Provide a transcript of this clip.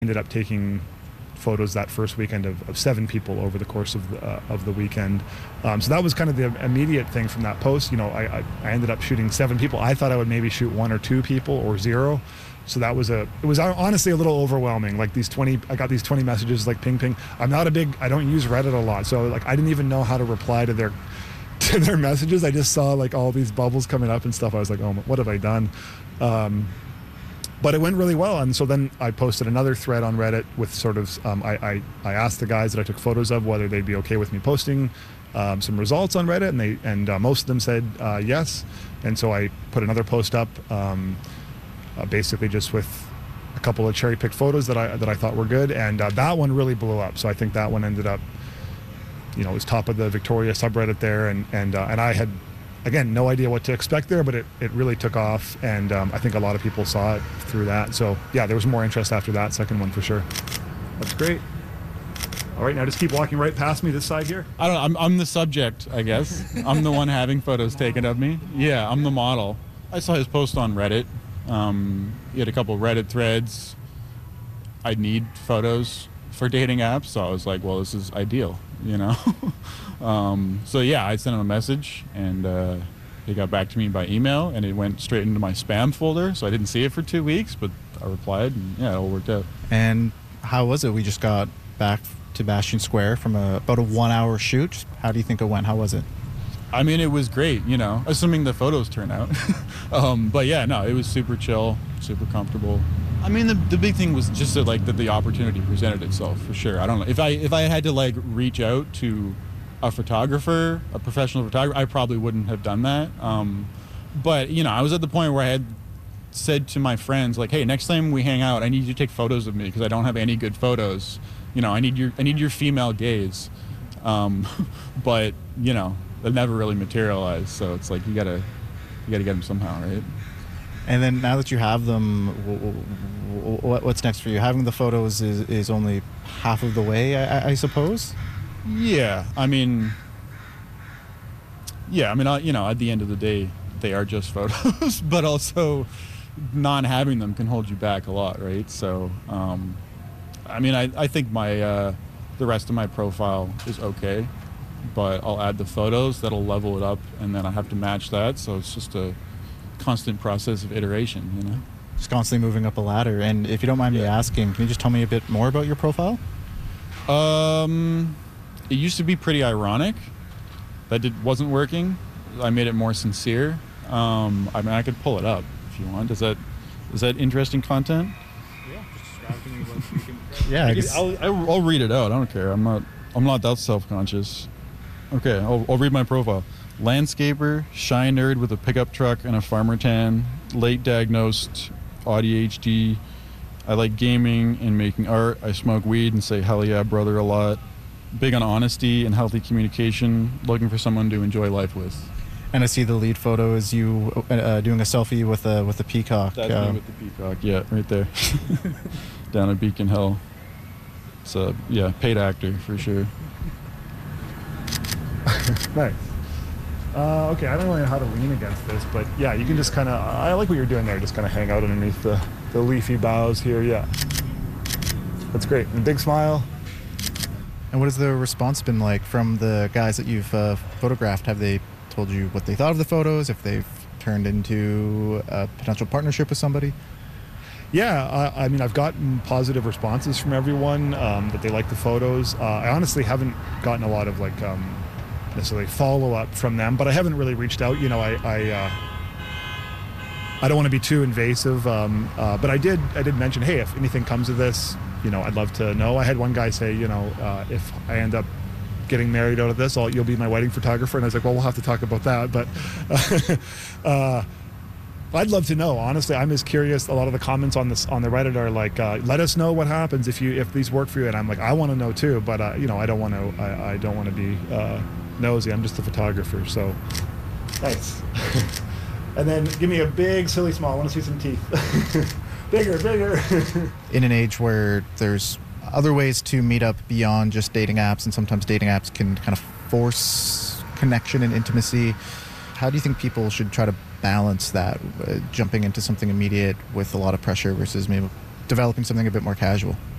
ended up taking photos that first weekend of 7 people over the course of the weekend. So that was kind of the immediate thing from that post. I ended up shooting 7 people. I thought I would maybe shoot 1 or 2 people or 0. So it was honestly a little overwhelming. Like I got these 20 messages like ping ping. I don't use Reddit a lot, so like I didn't even know how to reply to their messages. I just saw like all these bubbles coming up and stuff. I was like, oh, what have I done? But it went really well, and so then I posted another thread on Reddit with sort of I asked the guys that I took photos of whether they'd be okay with me posting some results on Reddit, and most of them said yes. And so I put another post up, basically just with a couple of cherry-picked photos that I thought were good, and that one really blew up. So I think that one ended up, it was top of the Victoria subreddit there, and I had, again, no idea what to expect there, but it really took off, and I think a lot of people saw it through that. So yeah, there was more interest after that second one for sure. That's great. All right, now just keep walking right past me this side here. I don't know, I'm the subject, I guess. I'm the one having photos taken of me. Yeah, I'm the model. I saw his post on Reddit. He had a couple Reddit threads. I need photos for dating apps, so I was like, well, this is ideal, So yeah, I sent him a message, and he got back to me by email, and it went straight into my spam folder, so I didn't see it for 2 weeks, but I replied, and yeah, it all worked out. And how was it? We just got back to Bastion Square from about a 1-hour shoot. How do you think it went? How was it? I mean, it was great, assuming the photos turn out. But yeah, no, it was super chill, super comfortable. I mean, the big thing was just that the opportunity presented itself, for sure. I don't know. If I had to reach out to a photographer, a professional photographer, I probably wouldn't have done that. But I was at the point where I had said to my friends, like, hey, next time we hang out, I need you to take photos of me because I don't have any good photos. I need your female gaze. But that never really materialized. So it's like you gotta get them somehow, right? And then now that you have them, what's next for you? Having the photos is only half of the way, I suppose. Yeah, I mean, at the end of the day, they are just photos, but also not having them can hold you back a lot, right? So, I think the rest of my profile is okay, but I'll add the photos that'll level it up, and then I have to match that. So it's just a constant process of iteration, Just constantly moving up a ladder. And if you don't mind me asking, can you just tell me a bit more about your profile? It used to be pretty ironic. That wasn't working. I made it more sincere. I could pull it up if you want. Is that interesting content? Yeah, just describe to me what you can. Yeah, I'll read it out. I don't care. I'm not that self-conscious. Okay, I'll read my profile. Landscaper, shy nerd with a pickup truck and a farmer tan, late diagnosed ADHD. I like gaming and making art. I smoke weed and say hell yeah brother a lot. Big on honesty and healthy communication. Looking for someone to enjoy life with. And I see the lead photo is you doing a selfie with a peacock. That's me with the peacock, yeah, right there. Down at Beacon Hill. So yeah, paid actor for sure. Nice. Okay, I don't really know how to lean against this, but yeah, you can just kind of, I like what you're doing there, just kind of hang out underneath the leafy boughs here, yeah. That's great. And a big smile. And what has the response been like from the guys that you've photographed? Have they told you what they thought of the photos, if they've turned into a potential partnership with somebody? Yeah, I've gotten positive responses from everyone, that they like the photos. I honestly haven't gotten a lot of necessarily follow-up from them, but I haven't really reached out. I don't want to be too invasive, but I did mention, hey, if anything comes of this, I'd love to know. I had one guy say, if I end up getting married out of this, you'll be my wedding photographer, and I was like, well, we'll have to talk about that, but I'd love to know. Honestly, I'm as curious. A lot of the comments on the Reddit are like, let us know what happens if these work for you, and I'm like, I want to know too, but I don't want to be nosy. I'm just a photographer, so nice. And then give me a big silly smile. I want to see some teeth. Bigger. In an age where there's other ways to meet up beyond just dating apps, and sometimes dating apps can kind of force connection and intimacy, how do you think people should try to balance that, jumping into something immediate with a lot of pressure versus maybe developing something a bit more casual?